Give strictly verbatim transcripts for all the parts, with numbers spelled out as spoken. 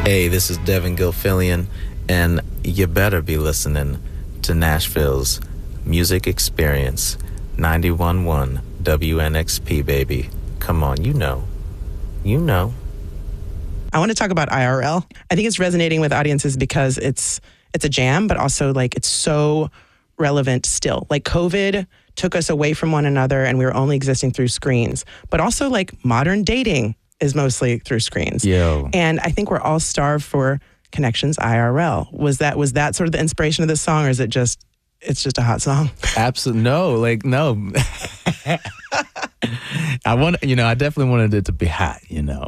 Hey, this is Devin Gilfillian, and you better be listening to Nashville's Music Experience, ninety-one point one W N X P, baby. Come on, you know. You know. I want to talk about I R L. I think it's resonating with audiences because it's it's a jam, but also like it's so relevant still. Like COVID took us away from one another and we were only existing through screens, but also like modern dating is mostly through screens. Yo. And I think we're all starved for connections I R L. Was that was that sort of the inspiration of this song, or is it just it's just a hot song? Absolutely. No, like, no. I want, you know, I definitely wanted it to be hot, you know.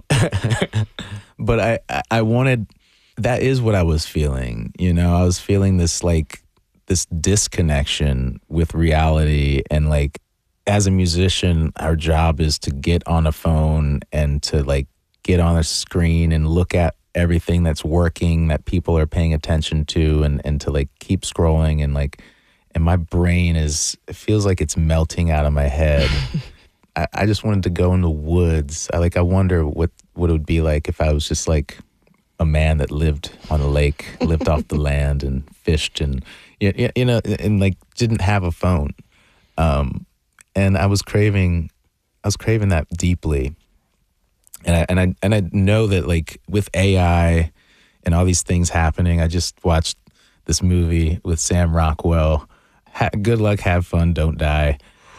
But I, I, I wanted, that is what I was feeling, you know. I was feeling this, like, this disconnection with reality. And, like, as a musician, our job is to get on a phone and to, like, get on a screen and look at everything that's working, that people are paying attention to, and, and to, like, keep scrolling. And, like, and my brain is, it feels like it's melting out of my head. I, I just wanted to go in the woods. I like. I wonder what, what it would be like if I was just like a man that lived on a lake, lived off the land and fished, and you, you know, and like didn't have a phone. Um, and I was craving, I was craving that deeply. And I and I and I know that like with A I and all these things happening, I just watched this movie with Sam Rockwell. Ha- good luck, have fun, don't die.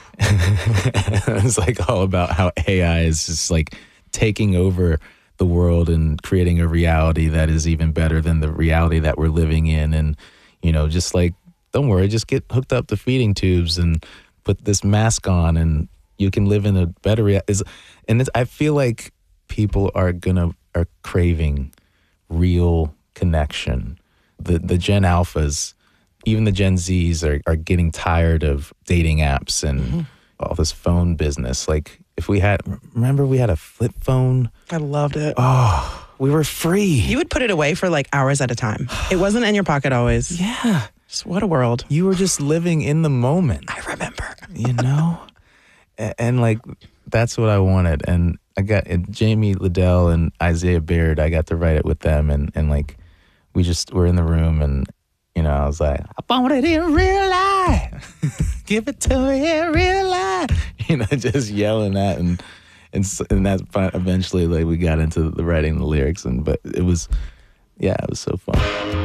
It's like all about how A I is just like taking over the world and creating a reality that is even better than the reality that we're living in. And, you know, just like, don't worry, just get hooked up to feeding tubes and put this mask on and you can live in a better reality. And it's, I feel like people are gonna, are craving real connection. The, the Gen Alphas, even the Gen Zs are, are getting tired of dating apps and mm-hmm. all this phone business. Like if we had, remember we had a flip phone? I loved it. Oh, we were free. You would put it away for like hours at a time. It wasn't in your pocket always. Yeah. Just what a world. You were just living in the moment. I remember. You know? and, and like, that's what I wanted. And I got and Jamie Liddell and Isaiah Baird, I got to write it with them. And, and like, we just were in the room and, you know, I was like, I want it in real life. Give it to me in real life. You know, just yelling that. And and, and that's eventually, like, we got into the writing the lyrics. And But it was, yeah, it was so fun.